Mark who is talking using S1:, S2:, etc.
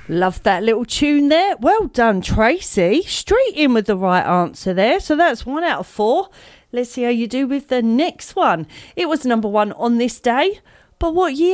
S1: Love that little tune there. Well done, Tracy. Straight in with the right answer there. So that's 1 out of 4. Let's see how you do with the next one. It was number 1 on this day. But what year